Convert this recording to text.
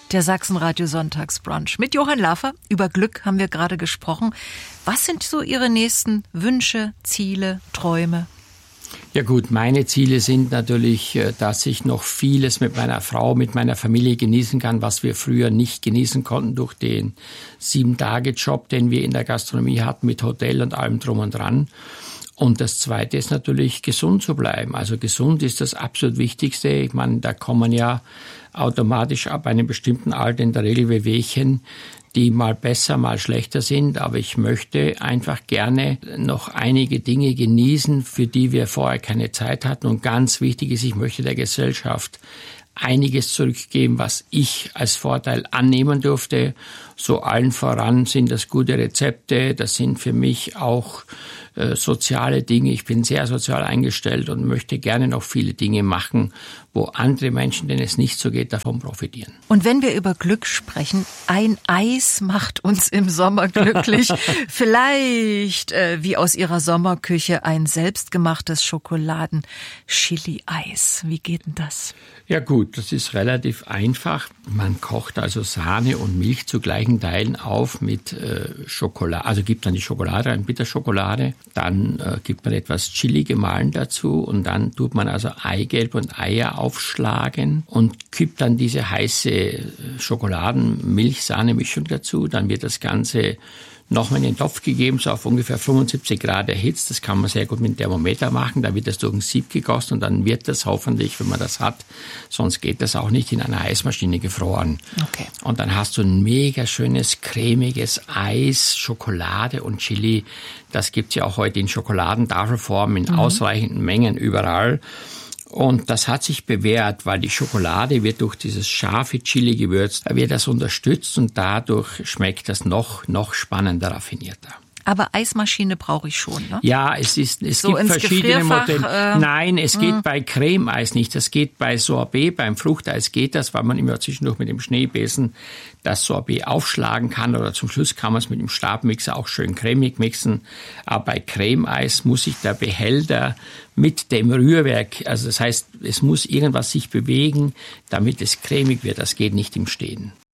Der Sachsenradio Sonntagsbrunch. Mit Johann Lafer über Glück haben wir gerade gesprochen. Was sind so Ihre nächsten Wünsche, Ziele, Träume? Ja gut, meine Ziele sind natürlich, dass ich noch vieles mit meiner Frau, mit meiner Familie genießen kann, was wir früher nicht genießen konnten durch den 7-Tage-Job, den wir in der Gastronomie hatten mit Hotel und allem drum und dran. Und das Zweite ist natürlich, gesund zu bleiben. Also gesund ist das absolut Wichtigste. Ich meine, da kommen ja automatisch ab einem bestimmten Alter in der Regel Wehwehchen, die mal besser, mal schlechter sind. Aber ich möchte einfach gerne noch einige Dinge genießen, für die wir vorher keine Zeit hatten. Und ganz wichtig ist, ich möchte der Gesellschaft einiges zurückgeben, was ich als Vorteil annehmen durfte. So allen voran sind das gute Rezepte, das sind für mich auch soziale Dinge. Ich bin sehr sozial eingestellt und möchte gerne noch viele Dinge machen, wo andere Menschen, denen es nicht so geht, davon profitieren. Und wenn wir über Glück sprechen, ein Eis macht uns im Sommer glücklich. Vielleicht wie aus Ihrer Sommerküche ein selbstgemachtes Schokoladen-Chili-Eis. Wie geht denn das? Ja gut, das ist relativ einfach. Man kocht also Sahne und Milch zu gleichen Teilen auf mit Schokolade. Also gibt dann die Schokolade rein, Bitterschokolade. Dann gibt man etwas Chili gemahlen dazu und dann tut man also Eigelb und Eier aufschlagen und kippt dann diese heiße Schokoladen-Milch-Sahne-Mischung dazu. Dann wird das Ganze nochmal in den Topf gegeben, so auf ungefähr 75 Grad erhitzt. Das kann man sehr gut mit dem Thermometer machen. Da wird das durch ein Sieb gegossen und dann wird das hoffentlich, wenn man das hat, sonst geht das auch nicht, in einer Eismaschine gefroren. Okay. Und dann hast du ein mega schönes, cremiges Eis, Schokolade und Chili. Das gibt's ja auch heute in Schokoladentafelform in ausreichenden Mengen überall. Und das hat sich bewährt, weil die Schokolade wird durch dieses scharfe Chili-Gewürz, da wird das unterstützt und dadurch schmeckt das noch spannender, raffinierter. Aber Eismaschine brauche ich schon, ne? Ja, es gibt verschiedene Modelle. Nein, es geht bei Cremeeis nicht. Das geht bei Sorbet, beim Fruchteis geht das, weil man immer zwischendurch mit dem Schneebesen das Sorbet aufschlagen kann oder zum Schluss kann man es mit dem Stabmixer auch schön cremig mixen. Aber bei Cremeeis muss sich der Behälter mit dem Rührwerk, also das heißt, es muss irgendwas sich bewegen, damit es cremig wird. Das geht nicht im Stehen.